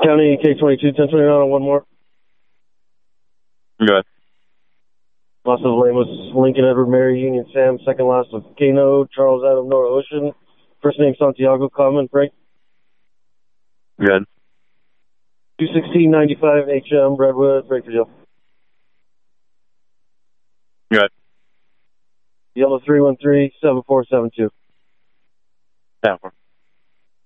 County K-22, 1029 on one more. Good. Loss of Lamos, Lincoln Edward Mary Union Sam. Second loss of Kano, Charles Adam Nora Ocean. First name Santiago Common, break. Good. 21695 HM Redwood, break for Jill. Good. Yellow 313 7472. Down for.